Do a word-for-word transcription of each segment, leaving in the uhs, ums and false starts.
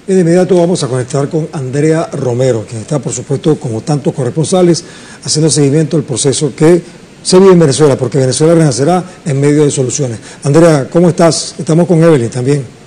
Y de inmediato vamos a conectar con Andrea Romero, quien está, por supuesto, como tantos corresponsales, haciendo seguimiento del proceso que se vive en Venezuela, porque Venezuela renacerá en medio de soluciones. Andrea, ¿cómo estás? Estamos con Evelyn también.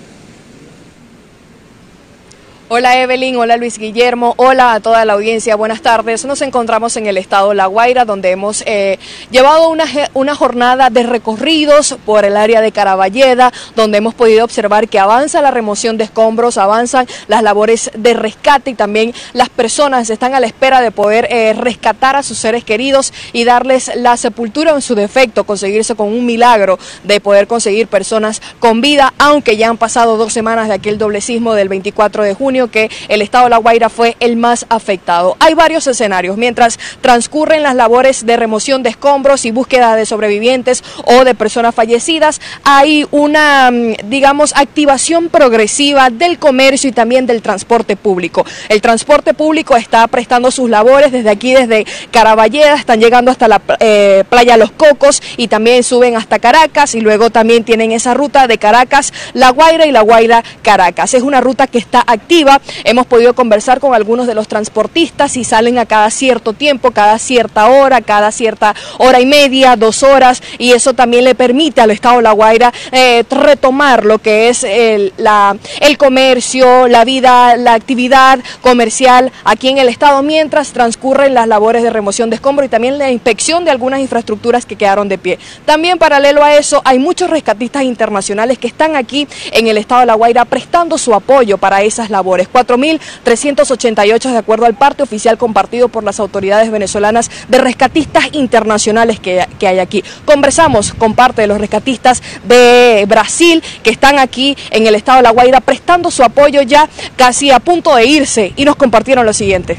Hola Evelyn, hola Luis Guillermo, hola a toda la audiencia, buenas tardes. Nos encontramos en el estado La Guaira, donde hemos eh, llevado una, una jornada de recorridos por el área de Caraballeda, donde hemos podido observar que avanza la remoción de escombros, avanzan las labores de rescate y también las personas están a la espera de poder eh, rescatar a sus seres queridos y darles la sepultura en su defecto, conseguirse con un milagro de poder conseguir personas con vida, aunque ya han pasado dos semanas de aquel doble sismo del veinticuatro de junio, que el estado de La Guaira fue el más afectado. Hay varios escenarios. Mientras transcurren las labores de remoción de escombros y búsqueda de sobrevivientes o de personas fallecidas, hay una, digamos, activación progresiva del comercio y también del transporte público. El transporte público está prestando sus labores desde aquí, desde Caraballeda, están llegando hasta la eh, playa Los Cocos y también suben hasta Caracas y luego también tienen esa ruta de Caracas, La Guaira y La Guaira, Caracas. Es una ruta que está activa. Hemos podido conversar con algunos de los transportistas y salen a cada cierto tiempo, cada cierta hora, cada cierta hora y media, dos horas, y eso también le permite al estado de La Guaira eh, retomar lo que es el, la, el comercio, la vida, la actividad comercial aquí en el estado, mientras transcurren las labores de remoción de escombros y también la inspección de algunas infraestructuras que quedaron de pie. También paralelo a eso hay muchos rescatistas internacionales que están aquí en el estado de La Guaira prestando su apoyo para esas labores. cuatro mil trescientos ochenta y ocho de acuerdo al parte oficial compartido por las autoridades venezolanas de rescatistas internacionales que, que hay aquí. Conversamos con parte de los rescatistas de Brasil que están aquí en el estado de La Guaira prestando su apoyo ya casi a punto de irse y nos compartieron lo siguiente.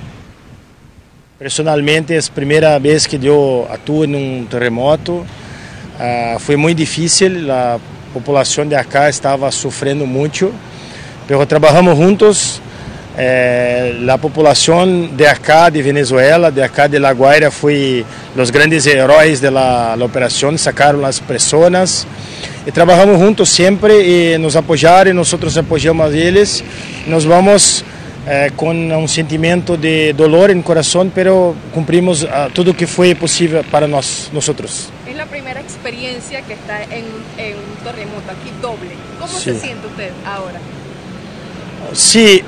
Personalmente es primera vez que yo actúo en un terremoto, uh, fue muy difícil, la población de acá estaba sufriendo mucho. Pero trabajamos juntos, eh, la población de acá, de Venezuela, de acá de La Guaira, fue los grandes héroes de la, la operación, sacaron las personas y trabajamos juntos siempre y nos apoyaron, nosotros apoyamos a ellos, nos vamos eh, con un sentimiento de dolor en el corazón, pero cumplimos uh, todo lo que fue posible para nos, nosotros. Es la primera experiencia que está en, en un terremoto aquí doble. ¿Cómo Sí. se siente usted ahora? Sí,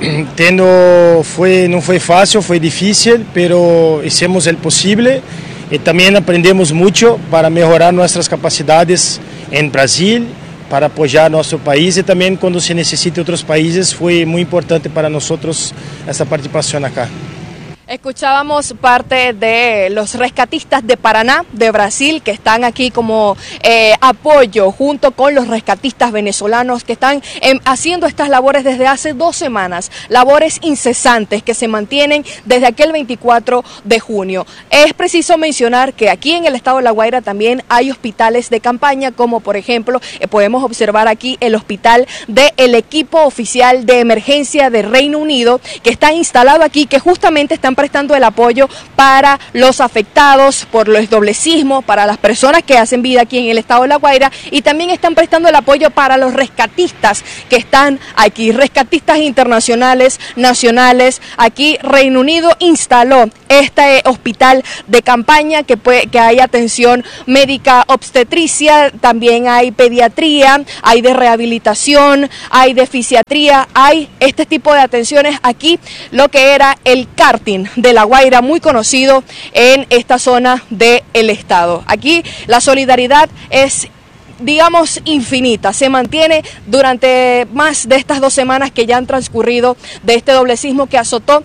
tendo, fue, no fue fácil, fue difícil, pero hicimos el posible y también aprendemos mucho para mejorar nuestras capacidades en Brasil, para apoyar nuestro país y también cuando se necesite otros países fue muy importante para nosotros esta participación acá. Escuchábamos parte de los rescatistas de Paraná, de Brasil, que están aquí como eh, apoyo junto con los rescatistas venezolanos que están eh, haciendo estas labores desde hace dos semanas, labores incesantes que se mantienen desde aquel veinticuatro de junio. Es preciso mencionar que aquí en el estado de La Guaira también hay hospitales de campaña, como por ejemplo eh, podemos observar aquí el hospital del equipo oficial de emergencia de Reino Unido, que está instalado aquí, que justamente están prestando el apoyo para los afectados por los doble sismos, para las personas que hacen vida aquí en el estado de La Guaira, y también están prestando el apoyo para los rescatistas que están aquí, rescatistas internacionales, nacionales. Aquí Reino Unido instaló este hospital de campaña que, puede, que hay atención médica obstetricia, también hay pediatría, hay de rehabilitación, hay de fisiatría, hay este tipo de atenciones aquí, lo que era el karting de La Guaira, muy conocido en esta zona del estado. Aquí la solidaridad es, digamos, infinita, se mantiene durante más de estas dos semanas que ya han transcurrido de este doble sismo que azotó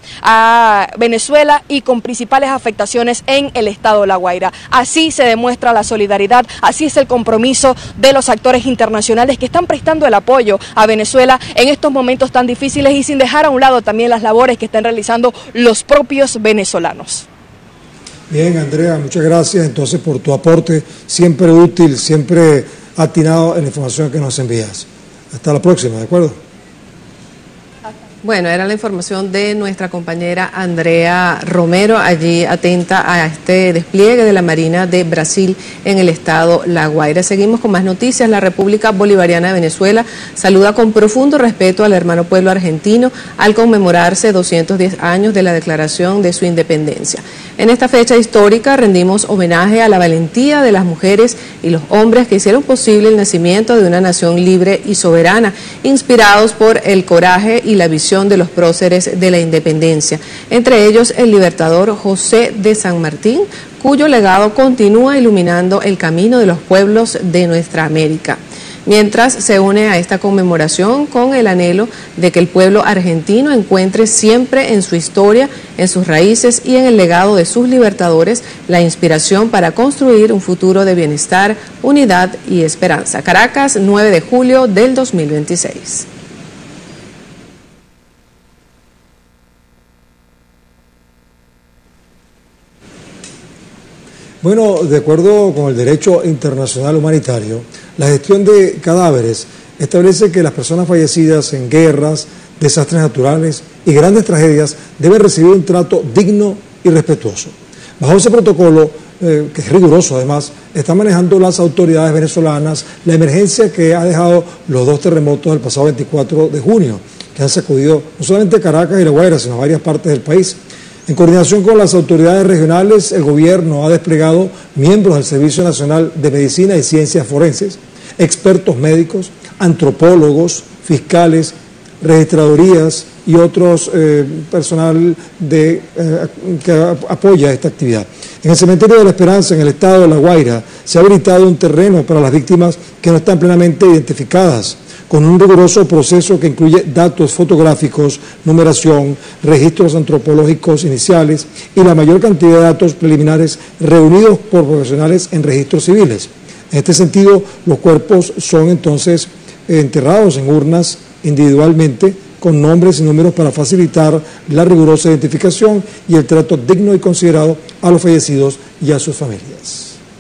a Venezuela y con principales afectaciones en el estado de La Guaira. Así se demuestra la solidaridad, así es el compromiso de los actores internacionales que están prestando el apoyo a Venezuela en estos momentos tan difíciles y sin dejar a un lado también las labores que están realizando los propios venezolanos. Bien, Andrea, muchas gracias entonces por tu aporte, siempre útil, siempre atinado en la información que nos envías. Hasta la próxima, ¿de acuerdo? Hasta. Bueno, era la información de nuestra compañera Andrea Romero, allí atenta a este despliegue de la Marina de Brasil en el estado La Guaira. Seguimos con más noticias. La República Bolivariana de Venezuela saluda con profundo respeto al hermano pueblo argentino al conmemorarse doscientos diez años de la declaración de su independencia. En esta fecha histórica rendimos homenaje a la valentía de las mujeres y los hombres que hicieron posible el nacimiento de una nación libre y soberana, inspirados por el coraje y la visión de los próceres de la independencia, entre ellos el libertador José de San Martín, cuyo legado continúa iluminando el camino de los pueblos de nuestra América. Mientras se une a esta conmemoración con el anhelo de que el pueblo argentino encuentre siempre en su historia, en sus raíces y en el legado de sus libertadores la inspiración para construir un futuro de bienestar, unidad y esperanza. Caracas, nueve de julio del dos mil veintiséis. Bueno, de acuerdo con el derecho internacional humanitario, la gestión de cadáveres establece que las personas fallecidas en guerras, desastres naturales y grandes tragedias deben recibir un trato digno y respetuoso. Bajo ese protocolo, eh, que es riguroso además, están manejando las autoridades venezolanas la emergencia que ha dejado los dos terremotos del pasado veinticuatro de junio, que han sacudido no solamente Caracas y La Guaira, sino varias partes del país. En coordinación con las autoridades regionales, el gobierno ha desplegado miembros del Servicio Nacional de Medicina y Ciencias Forenses, expertos médicos, antropólogos, fiscales, registradurías y otros eh, personal de, eh, que apoya esta actividad. En el Cementerio de la Esperanza, en el estado de La Guaira, se ha habilitado un terreno para las víctimas que no están plenamente identificadas, con un riguroso proceso que incluye datos fotográficos, numeración, registros antropológicos iniciales y la mayor cantidad de datos preliminares reunidos por profesionales en registros civiles. En este sentido, los cuerpos son entonces enterrados en urnas individualmente con nombres y números para facilitar la rigurosa identificación y el trato digno y considerado a los fallecidos y a sus familias.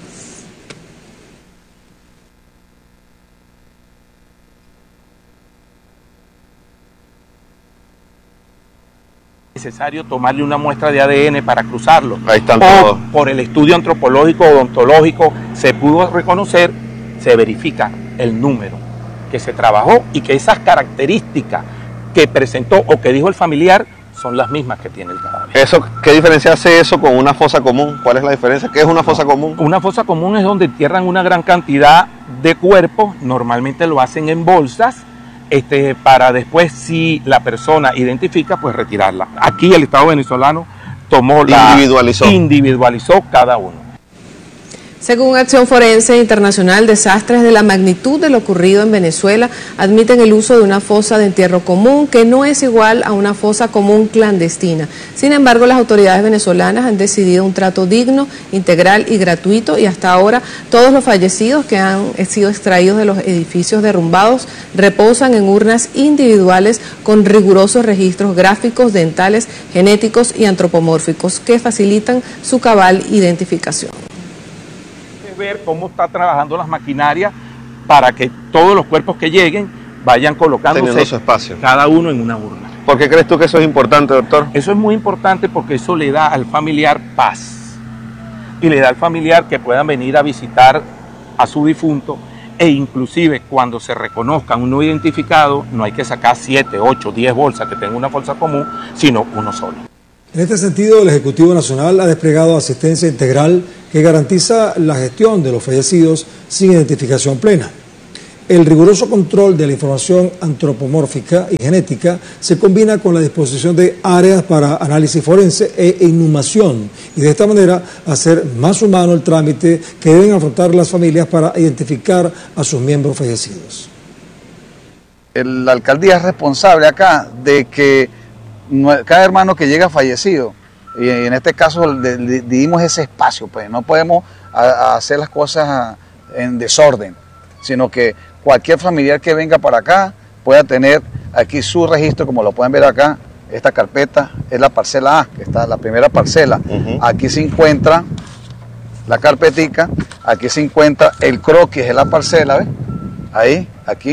Necesario tomarle una muestra de A D N para cruzarlo. Ahí están o todos. Por el estudio antropológico o odontológico se pudo reconocer, se verifica el número que se trabajó y que esas características que presentó o que dijo el familiar son las mismas que tiene el cadáver. Eso, ¿qué diferencia hace eso con una fosa común? ¿Cuál es la diferencia? ¿Qué es una fosa común? Una fosa común es donde entierran una gran cantidad de cuerpos, normalmente lo hacen en bolsas, Este, para después, si la persona identifica, pues retirarla. Aquí el Estado venezolano tomó la... Individualizó. Individualizó cada uno. Según Acción Forense Internacional, desastres de la magnitud de lo ocurrido en Venezuela admiten el uso de una fosa de entierro común que no es igual a una fosa común clandestina. Sin embargo, las autoridades venezolanas han decidido un trato digno, integral y gratuito, y hasta ahora todos los fallecidos que han sido extraídos de los edificios derrumbados reposan en urnas individuales con rigurosos registros gráficos, dentales, genéticos y antropomórficos que facilitan su cabal identificación. Ver cómo está trabajando las maquinarias para que todos los cuerpos que lleguen vayan colocándose su espacio, cada uno en una urna. ¿Por qué crees tú que eso es importante, doctor? Eso es muy importante porque eso le da al familiar paz y le da al familiar que puedan venir a visitar a su difunto, e inclusive cuando se reconozcan un no identificado no hay que sacar siete, ocho, diez bolsas que tengan una bolsa común, sino uno solo. En este sentido, el Ejecutivo Nacional ha desplegado asistencia integral que garantiza la gestión de los fallecidos sin identificación plena. El riguroso control de la información antropomórfica y genética se combina con la disposición de áreas para análisis forense e inhumación, y de esta manera hacer más humano el trámite que deben afrontar las familias para identificar a sus miembros fallecidos. La alcaldía es responsable acá de que cada hermano que llega fallecido, y en este caso le, le dimos ese espacio, pues no podemos a, a hacer las cosas en desorden, sino que cualquier familiar que venga para acá pueda tener aquí su registro, como lo pueden ver acá. Esta carpeta es la parcela A, que está la primera parcela. Uh-huh. Aquí se encuentra la carpetica, aquí se encuentra el croquis, es la parcela, ¿ves? Ahí, aquí.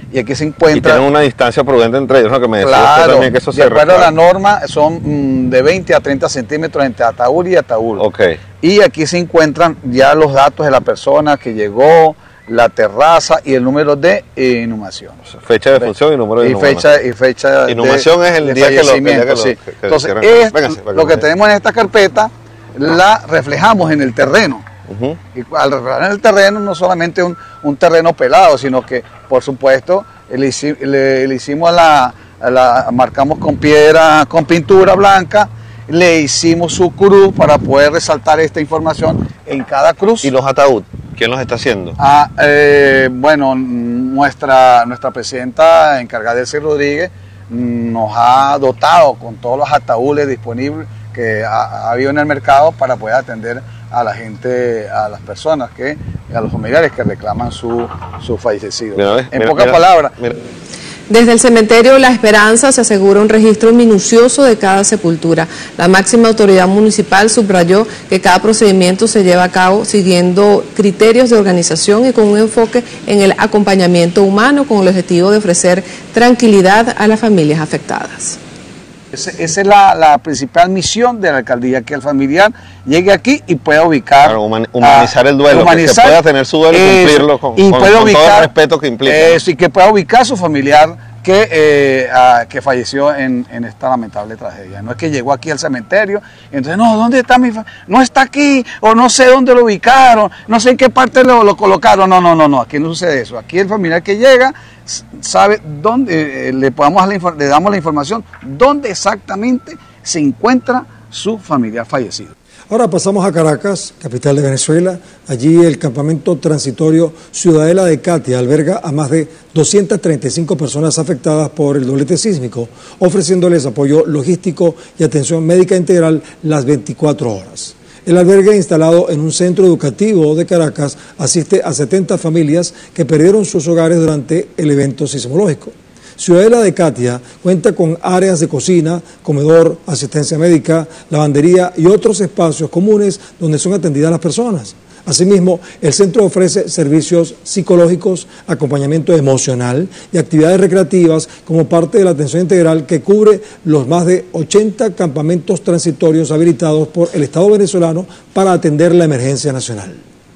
y aquí se encuentra... Y tienen una distancia prudente entre ellos, ¿no? Que me decía claro, usted también que eso se de acuerdo reclama. a la norma, son mm, de veinte a treinta centímetros entre ataúd y ataúd. Ok. Y aquí se encuentran ya los datos de la persona que llegó, la terraza y el número de inhumación. O sea, fecha de función y número de y inhumación. fecha, y fecha de Inhumación es el de día que lo, el día que fallecimiento, lo sí. que- que Entonces, hicieron. es, Véngase, para que lo que lo- tenemos en esta carpeta la reflejamos en el terreno. Ujú. Y al reflejar en el terreno, no solamente un, un terreno pelado, sino que, por supuesto, le, hici- le- le hicimos la, la, marcamos con piedra, con pintura blanca, le hicimos su cruz para poder resaltar esta información en cada cruz. ¿Y los ataúd? ¿Quién los está haciendo? Ah, eh, bueno, nuestra, nuestra presidenta encargada de Elsie Rodríguez nos ha dotado con todos los ataúdes disponibles que ha, ha habido en el mercado para poder atender a la gente, a las personas, que, a los familiares que reclaman su, su fallecido. Mira, ve, en mira, pocas mira, palabras, mira. Desde el cementerio La Esperanza se asegura un registro minucioso de cada sepultura. La máxima autoridad municipal subrayó que cada procedimiento se lleva a cabo siguiendo criterios de organización y con un enfoque en el acompañamiento humano con el objetivo de ofrecer tranquilidad a las familias afectadas. Ese- esa es la, la principal misión de la alcaldía, que el familiar llegue aquí y pueda ubicar... Claro, human- humanizar a- el duelo, que se pueda tener su duelo y eso, cumplirlo con- y con- pueda con todo el ubicar- respeto que implica, ¿no? eso, y que pueda ubicar a su familiar que, eh, a- que falleció en, en esta lamentable tragedia. No es que llegó aquí al cementerio, y entonces, no, ¿dónde está mi familia? No está aquí, o no sé dónde lo ubicaron, no sé en qué parte lo, lo colocaron. No, no, no, no, aquí no sucede eso. Aquí el familiar que llega s- sabe dónde, eh, le, podamos dar la infor- le damos la información, dónde exactamente se encuentra su familiar fallecido. Ahora pasamos a Caracas, capital de Venezuela. Allí el campamento transitorio Ciudadela de Catia alberga a más de doscientas treinta y cinco personas afectadas por el doblete sísmico, ofreciéndoles apoyo logístico y atención médica integral las veinticuatro horas. El albergue, instalado en un centro educativo de Caracas, asiste a setenta familias que perdieron sus hogares durante el evento sismológico. Ciudadela de Catia cuenta con áreas de cocina, comedor, asistencia médica, lavandería y otros espacios comunes donde son atendidas las personas. Asimismo, el centro ofrece servicios psicológicos, acompañamiento emocional y actividades recreativas como parte de la atención integral que cubre los más de ochenta campamentos transitorios habilitados por el Estado venezolano para atender la emergencia nacional.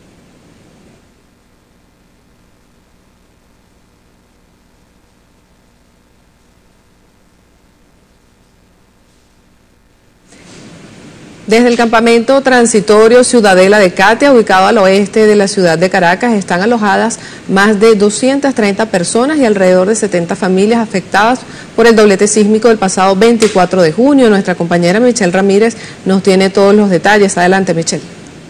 Desde el campamento transitorio Ciudadela de Catia, ubicado al oeste de la ciudad de Caracas, están alojadas más de doscientas treinta personas y alrededor de setenta familias afectadas por el doblete sísmico del pasado veinticuatro de junio. Nuestra compañera Michelle Ramírez nos tiene todos los detalles. Adelante, Michelle.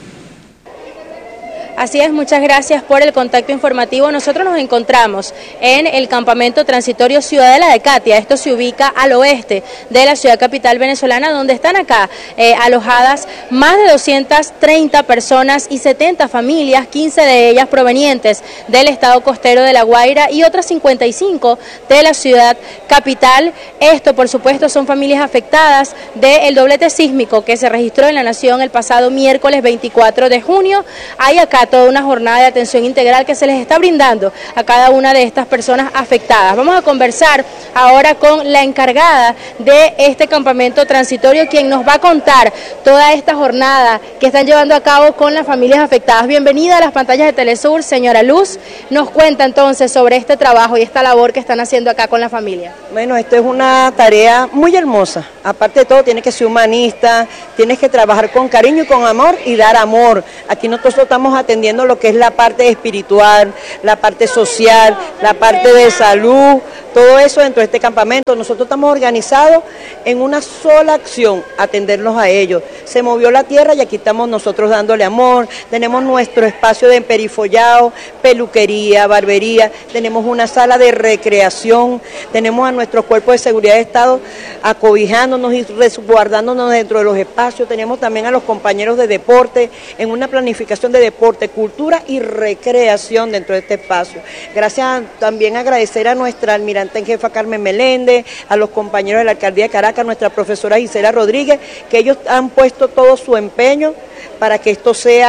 Así es, muchas gracias por el contacto informativo. Nosotros nos encontramos en el campamento transitorio Ciudadela de Catia. Esto se ubica al oeste de la ciudad capital venezolana, donde están acá eh, alojadas más de doscientas treinta personas y setenta familias, quince de ellas provenientes del estado costero de La Guaira y otras cincuenta y cinco de la ciudad capital. Esto, por supuesto, son familias afectadas del doblete sísmico que se registró en la nación el pasado miércoles veinticuatro de junio. Hay acá toda una jornada de atención integral que se les está brindando a cada una de estas personas afectadas. Vamos a conversar ahora con la encargada de este campamento transitorio, quien nos va a contar toda esta jornada que están llevando a cabo con las familias afectadas. Bienvenida a las pantallas de Telesur, señora Luz. Nos cuenta entonces sobre este trabajo y esta labor que están haciendo acá con la familia. Bueno, esto es una tarea muy hermosa. Aparte de todo, tienes que ser humanista, tienes que trabajar con cariño y con amor y dar amor. Aquí nosotros estamos atendiendo lo que es la parte espiritual, la parte social, la parte de salud, todo eso dentro de este campamento. Nosotros estamos organizados en una sola acción, atenderlos a ellos. Se movió la tierra y aquí estamos nosotros dándole amor. Tenemos nuestro espacio de emperifollado, peluquería, barbería, tenemos una sala de recreación, tenemos a nuestros cuerpos de seguridad de Estado acobijándonos y resguardándonos dentro de los espacios. Tenemos también a los compañeros de deporte en una planificación de deporte, cultura y recreación dentro de este espacio. Gracias, también agradecer a nuestra almirante en jefa Carmen Meléndez, a los compañeros de la alcaldía de Caracas, nuestra profesora Gisela Rodríguez, que ellos han puesto todo su empeño para que esto sea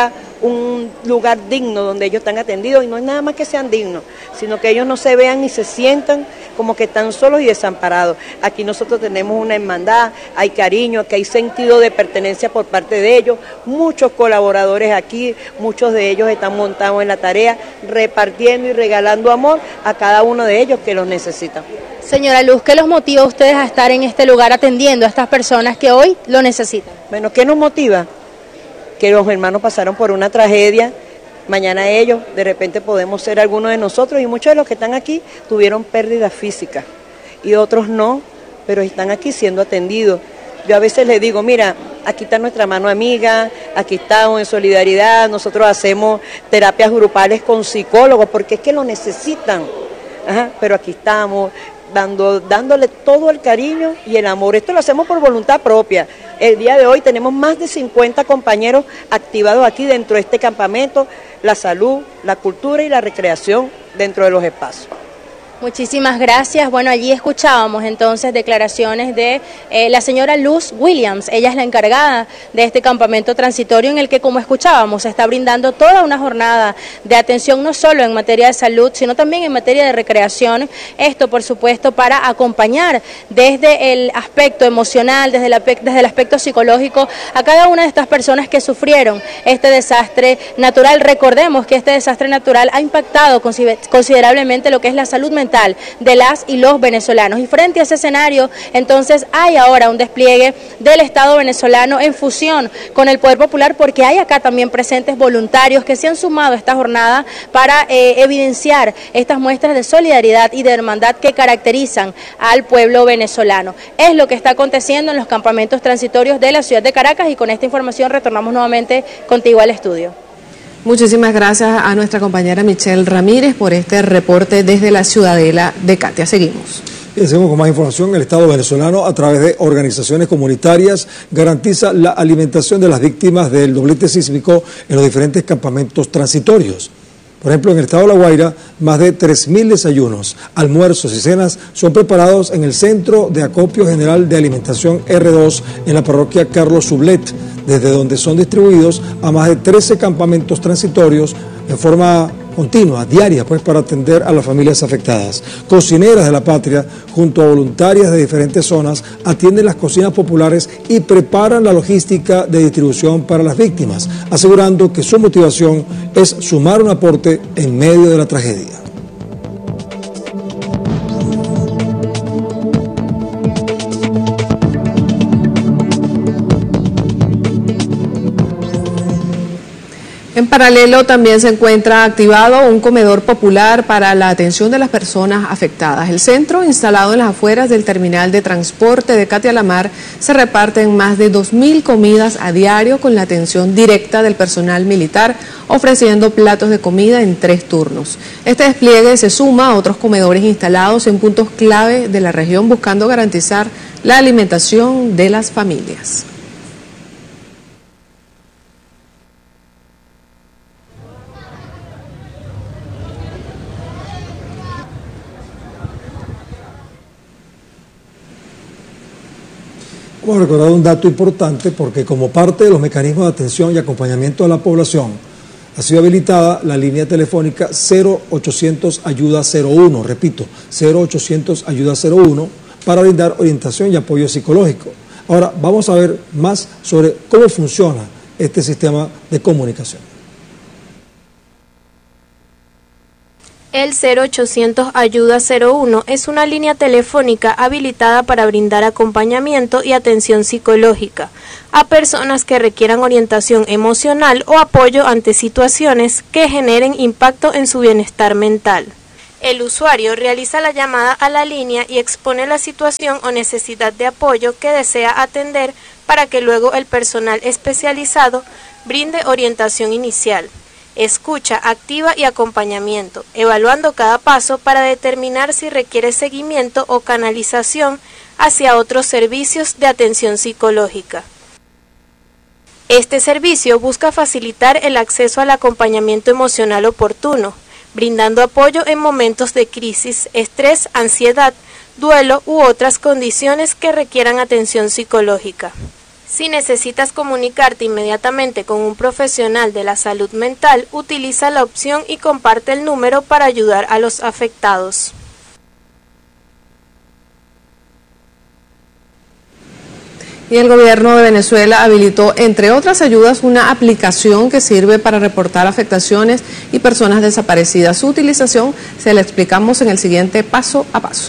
un lugar digno donde ellos están atendidos, y no es nada más que sean dignos, sino que ellos no se vean ni se sientan como que están solos y desamparados. Aquí nosotros tenemos una hermandad, hay cariño, aquí hay sentido de pertenencia por parte de ellos, muchos colaboradores aquí, muchos de ellos están montados en la tarea, repartiendo y regalando amor a cada uno de ellos que los necesitan. Señora Luz, ¿qué los motiva a ustedes a estar en este lugar atendiendo a estas personas que hoy lo necesitan? Bueno, ¿qué nos motiva? Que los hermanos pasaron por una tragedia, mañana ellos, de repente podemos ser algunos de nosotros, y muchos de los que están aquí tuvieron pérdidas físicas y otros no, pero están aquí siendo atendidos. Yo a veces les digo, mira, aquí está nuestra mano amiga, aquí estamos en solidaridad, nosotros hacemos terapias grupales con psicólogos porque es que lo necesitan. Ajá, pero aquí estamos dando, dándole todo el cariño y el amor. Esto lo hacemos por voluntad propia. El día de hoy tenemos más de cincuenta compañeros activados aquí dentro de este campamento, la salud, la cultura y la recreación dentro de los espacios. Muchísimas gracias. Bueno, allí escuchábamos entonces declaraciones de eh, la señora Luz Williams. Ella es la encargada de este campamento transitorio en el que, como escuchábamos, se está brindando toda una jornada de atención no solo en materia de salud, sino también en materia de recreación. Esto, por supuesto, para acompañar desde el aspecto emocional, desde el, desde el aspecto psicológico, a cada una de estas personas que sufrieron este desastre natural. Recordemos que este desastre natural ha impactado considerablemente lo que es la salud mental de las y los venezolanos, y frente a ese escenario entonces hay ahora un despliegue del Estado venezolano en fusión con el Poder Popular, porque hay acá también presentes voluntarios que se han sumado a esta jornada para eh, evidenciar estas muestras de solidaridad y de hermandad que caracterizan al pueblo venezolano. Es lo que está aconteciendo en los campamentos transitorios de la ciudad de Caracas, y con esta información retornamos nuevamente contigo al estudio. Muchísimas gracias a nuestra compañera Michelle Ramírez por este reporte desde la Ciudadela de Catia. Seguimos. Bien, seguimos con más información. El Estado venezolano, a través de organizaciones comunitarias, garantiza la alimentación de las víctimas del doblete sísmico en los diferentes campamentos transitorios. Por ejemplo, en el estado de La Guaira, más de tres mil desayunos, almuerzos y cenas son preparados en el Centro de Acopio General de Alimentación R dos en la parroquia Carlos Sublet, desde donde son distribuidos a más de trece campamentos transitorios en forma continua, diaria, pues, para atender a las familias afectadas. Cocineras de la patria, junto a voluntarias de diferentes zonas, atienden las cocinas populares y preparan la logística de distribución para las víctimas, asegurando que su motivación es sumar un aporte en medio de la tragedia. En paralelo también se encuentra activado un comedor popular para la atención de las personas afectadas. El centro, instalado en las afueras del terminal de transporte de Catia La Mar, se reparten más de dos mil comidas a diario con la atención directa del personal militar, ofreciendo platos de comida en tres turnos. Este despliegue se suma a otros comedores instalados en puntos clave de la región, buscando garantizar la alimentación de las familias. Vamos a recordar un dato importante, porque como parte de los mecanismos de atención y acompañamiento a la población, ha sido habilitada la línea telefónica cero ochocientos ayuda cero uno, repito, cero ochocientos ayuda cero uno, para brindar orientación y apoyo psicológico. Ahora vamos a ver más sobre cómo funciona este sistema de comunicación. El cero ochocientos ayuda cero uno es una línea telefónica habilitada para brindar acompañamiento y atención psicológica a personas que requieran orientación emocional o apoyo ante situaciones que generen impacto en su bienestar mental. El usuario realiza la llamada a la línea y expone la situación o necesidad de apoyo que desea atender, para que luego el personal especializado brinde orientación inicial, escucha activa y acompañamiento, evaluando cada paso para determinar si requiere seguimiento o canalización hacia otros servicios de atención psicológica. Este servicio busca facilitar el acceso al acompañamiento emocional oportuno, brindando apoyo en momentos de crisis, estrés, ansiedad, duelo u otras condiciones que requieran atención psicológica. Si necesitas comunicarte inmediatamente con un profesional de la salud mental, utiliza la opción y comparte el número para ayudar a los afectados. Y el gobierno de Venezuela habilitó, entre otras ayudas, una aplicación que sirve para reportar afectaciones y personas desaparecidas. Su utilización se la explicamos en el siguiente paso a paso.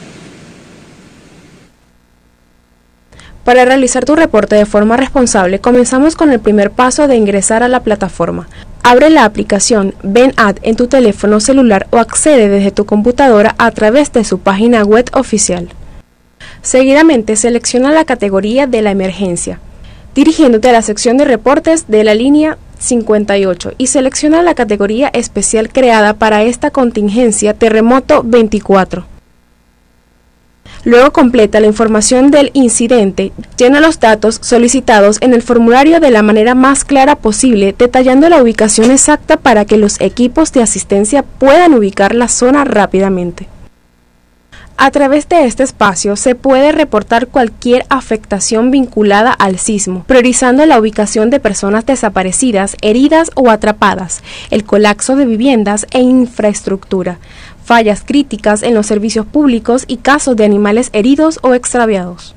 Para realizar tu reporte de forma responsable, comenzamos con el primer paso de ingresar a la plataforma. Abre la aplicación VenAd en tu teléfono celular o accede desde tu computadora a través de su página web oficial. Seguidamente, selecciona la categoría de la emergencia, dirigiéndote a la sección de reportes de la línea cincuenta y ocho y selecciona la categoría especial creada para esta contingencia, terremoto veinticuatro. Luego completa la información del incidente, llena los datos solicitados en el formulario de la manera más clara posible, detallando la ubicación exacta para que los equipos de asistencia puedan ubicar la zona rápidamente. A través de este espacio se puede reportar cualquier afectación vinculada al sismo, priorizando la ubicación de personas desaparecidas, heridas o atrapadas, el colapso de viviendas e infraestructura, fallas críticas en los servicios públicos y casos de animales heridos o extraviados.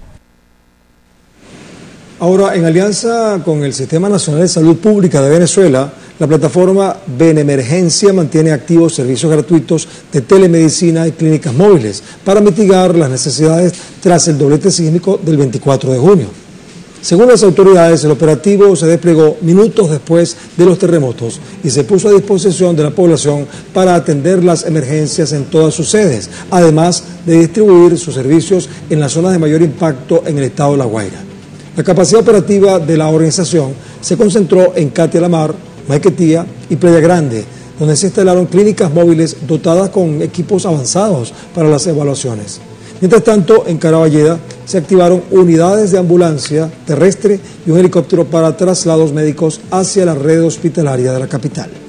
Ahora, en alianza con el Sistema Nacional de Salud Pública de Venezuela, la plataforma Benemergencia mantiene activos servicios gratuitos de telemedicina y clínicas móviles para mitigar las necesidades tras el doblete sísmico del veinticuatro de junio. Según las autoridades, el operativo se desplegó minutos después de los terremotos y se puso a disposición de la población para atender las emergencias en todas sus sedes, además de distribuir sus servicios en las zonas de mayor impacto en el estado de La Guaira. La capacidad operativa de la organización se concentró en Catia la Mar, Maiquetía y Playa Grande, donde se instalaron clínicas móviles dotadas con equipos avanzados para las evaluaciones. Mientras tanto, en Caraballeda se activaron unidades de ambulancia terrestre y un helicóptero para traslados médicos hacia la red hospitalaria de la capital.